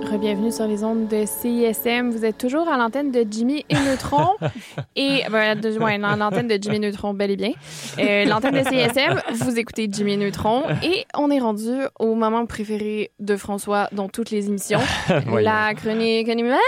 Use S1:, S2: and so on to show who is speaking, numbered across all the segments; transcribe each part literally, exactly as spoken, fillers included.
S1: Bienvenue sur les ondes de C I S M. Vous êtes toujours à l'antenne de Jimmy et Neutron. et ben, de, ouais, l'antenne de Jimmy et Neutron, bel et bien. Euh, l'antenne de C I S M, vous écoutez Jimmy et Neutron. Et on est rendu au moment préféré de François dans toutes les émissions.
S2: Oui.
S1: La chronique animalière.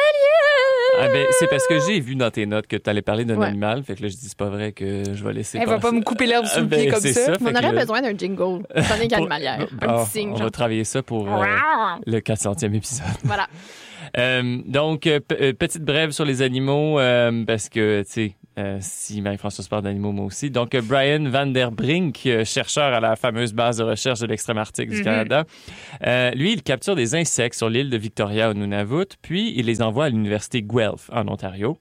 S2: Ah ben, c'est parce que j'ai vu dans tes notes que tu allais parler d'un
S1: Ouais.
S2: animal. Fait que là, je dis, c'est pas vrai que je vais laisser
S3: Elle va
S2: passer.
S3: pas me couper l'herbe sous le
S2: Ben,
S3: pied comme
S2: c'est
S3: ça.
S2: ça.
S1: On
S2: Fait que
S1: aurait
S2: le-
S1: besoin d'un jingle. Chronique
S2: Pour-
S1: animalière. Un
S2: Ah,
S1: petit signe,
S2: on
S1: genre.
S2: va travailler ça pour euh, le quatre centième épisode.
S1: Voilà.
S2: Euh, donc, euh, p- euh, petite brève sur les animaux, euh, parce que, tu sais, euh, si Marie-Françoise parle d'animaux, moi aussi. Donc, euh, Brian Van Der Brink, euh, chercheur à la fameuse base de recherche de l'extrême arctique du
S3: Mm-hmm.
S2: Canada, euh, lui, il capture des insectes sur l'île de Victoria au Nunavut, puis il les envoie à l'université Guelph en Ontario.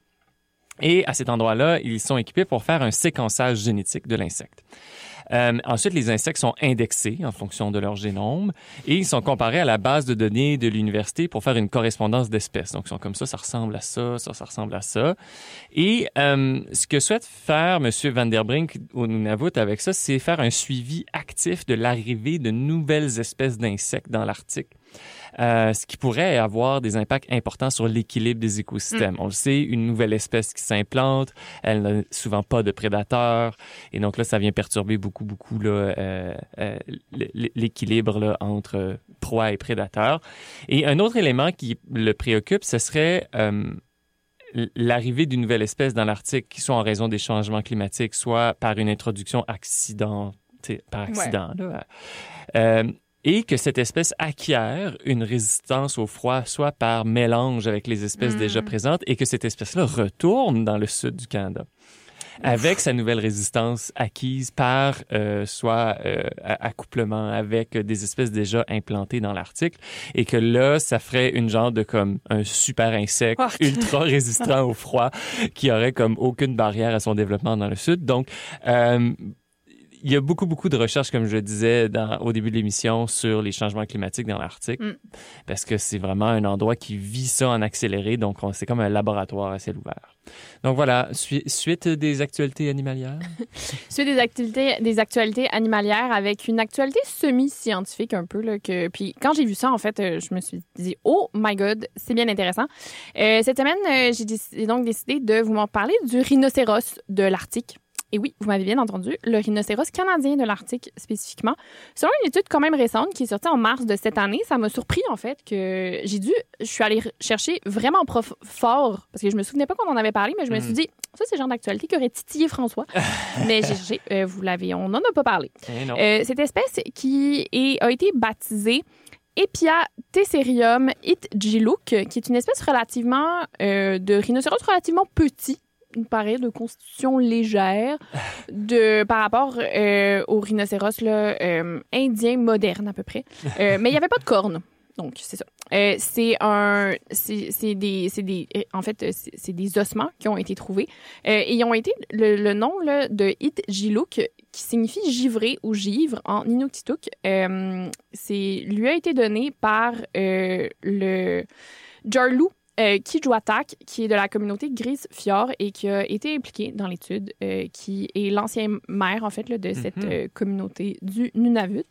S2: Et à cet endroit-là, ils sont équipés pour faire un séquençage génétique de l'insecte. Euh, ensuite, les insectes sont indexés en fonction de leur génome et ils sont comparés à la base de données de l'université pour faire une correspondance d'espèces. Donc, ils sont comme ça, ça ressemble à ça, ça, ça ressemble à ça. Et euh, ce que souhaite faire M. Van Der Brink au Nunavut avec ça, c'est faire un suivi actif de l'arrivée de nouvelles espèces d'insectes dans l'Arctique. Euh, ce qui pourrait avoir des impacts importants sur l'équilibre des écosystèmes. Mm. On le sait, une nouvelle espèce qui s'implante, elle n'a souvent pas de prédateurs, et donc là, ça vient perturber beaucoup, beaucoup là, euh, euh, l'équilibre là, entre proie et prédateur. Et un autre élément qui le préoccupe, ce serait euh, l'arrivée d'une nouvelle espèce dans l'Arctique, soit en raison des changements climatiques, soit par une introduction accident, par accident. Ouais. Là. Euh, et que cette espèce acquiert une résistance au froid, soit par mélange avec les espèces mmh. déjà présentes, et que cette espèce-là retourne dans le sud du Canada avec sa nouvelle résistance acquise par euh, soit euh, accouplement avec des espèces déjà implantées dans l'Arctique, et que là, ça ferait une genre de comme un super insecte oh. ultra résistant au froid qui aurait comme aucune barrière à son développement dans le sud. Donc, euh, il y a beaucoup, beaucoup de recherches, comme je le disais dans, au début de l'émission, sur les changements climatiques dans l'Arctique, mm. parce que c'est vraiment un endroit qui vit ça en accéléré, donc on, c'est comme un laboratoire à ciel ouvert. Donc voilà, su- suite des actualités animalières.
S1: Suite des activités, des actualités animalières avec une actualité semi-scientifique un peu. Là, que, puis quand j'ai vu ça, en fait, euh, je me suis dit « Oh my God, c'est bien intéressant ». Euh, cette semaine, euh, j'ai, déc- j'ai donc décidé de vous m'en parler du rhinocéros de l'Arctique. Et oui, vous m'avez bien entendu, le rhinocéros canadien de l'Arctique spécifiquement. Selon une étude quand même récente qui est sortie en mars de cette année, ça m'a surpris en fait que j'ai dû, je suis allée chercher vraiment prof, fort, parce que je me souvenais pas qu'on en avait parlé, mais je me suis dit, ça c'est le genre d'actualité qui aurait titillé François. mais j'ai cherché, euh, vous l'avez, on n'en a pas parlé. Euh, cette espèce qui est, a été baptisée Epia tesserium itgiluk, qui est une espèce relativement euh, de rhinocéros relativement petit, il me paraît, de constitution légère de, par rapport euh, aux rhinocéros là, euh, indiens modernes à peu près. Euh, mais il n'y avait pas de cornes. Donc, c'est ça. Euh, c'est un... C'est, c'est des... C'est des en fait, c'est, c'est des ossements qui ont été trouvés. Euh, et ils ont été... Le, le nom là, de Itgiluk, qui signifie givré ou givre en Inuktitut, euh, c'est, lui a été donné par euh, le Jarlu Euh, Kijuatak, qui est de la communauté Grise Fjord et qui a été impliqué dans l'étude, euh, qui est l'ancien maire, en fait, là, de cette mm-hmm. euh, communauté du Nunavut,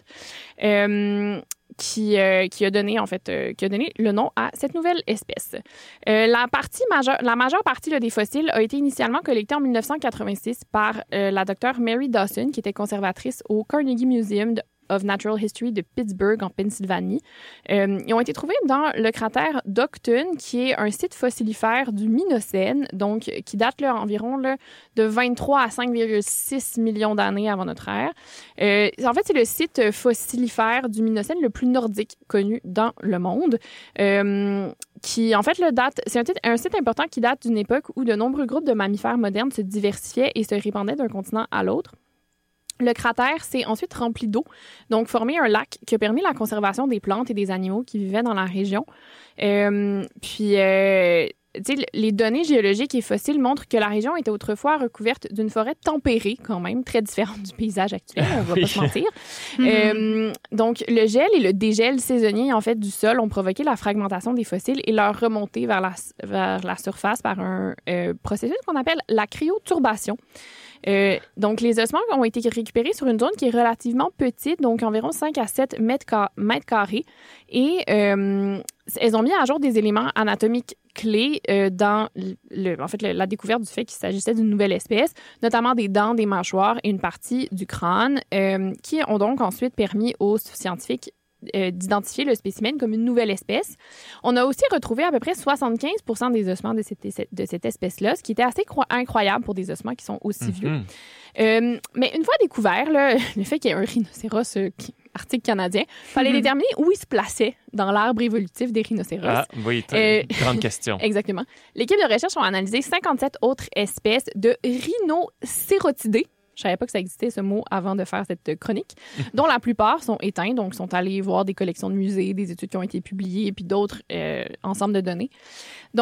S1: euh, qui, euh, qui a donné, en fait, euh, qui a donné le nom à cette nouvelle espèce. Euh, la partie majeure, la majeure partie là, des fossiles a été initialement collectée en dix-neuf cent quatre-vingt-six par euh, la docteure Mary Dawson, qui était conservatrice au Carnegie Museum de of Natural History de Pittsburgh, en Pennsylvanie. Euh, ils ont été trouvés dans le cratère d'Octon, qui est un site fossilifère du Miocène, donc qui date là, environ là, de vingt-trois à cinq virgule six millions d'années avant notre ère. Euh, en fait, c'est le site fossilifère du Miocène le plus nordique connu dans le monde. Euh, qui, en fait, le date, c'est un, t- un site important qui date d'une époque où de nombreux groupes de mammifères modernes se diversifiaient et se répandaient d'un continent à l'autre. Le cratère s'est ensuite rempli d'eau, donc formé un lac qui a permis la conservation des plantes et des animaux qui vivaient dans la région. Euh, puis, euh, tu sais, les données géologiques et fossiles montrent que la région était autrefois recouverte d'une forêt tempérée, quand même, très différente du paysage actuel, on va oui. pas se mentir. Mm-hmm. Euh, donc, le gel et le dégel saisonnier, en fait, du sol ont provoqué la fragmentation des fossiles et leur remontée vers la, vers la surface par un euh, processus qu'on appelle la cryoturbation. Euh, donc, les ossements ont été récupérés sur une zone qui est relativement petite, donc environ cinq à sept mètres carrés. Et euh, elles ont mis à jour des éléments anatomiques clés euh, dans le, en fait, le, la découverte du fait qu'il s'agissait d'une nouvelle espèce, notamment des dents, des mâchoires et une partie du crâne, euh, qui ont donc ensuite permis aux scientifiques euh, d'identifier le spécimen comme une nouvelle espèce. On a aussi retrouvé à peu près soixante-quinze pour cent des ossements de cette, de cette espèce-là, ce qui était assez incroyable pour des ossements qui sont aussi mm-hmm. vieux. Euh, mais une fois découvert, là, le fait qu'il y ait un rhinocéros euh, qui, arctique canadien, il fallait mm-hmm. déterminer où il se plaçait dans l'arbre évolutif des rhinocéros.
S2: Ah, oui, euh, grande question.
S1: Exactement. L'équipe de recherche a analysé cinquante-sept autres espèces de rhinocérotidae. Je savais pas que ça existait, ce mot, avant de faire cette chronique, dont la plupart sont éteints, donc sont allés voir des collections de musées, des études qui ont été publiées, et puis d'autres euh, ensembles de données. Donc,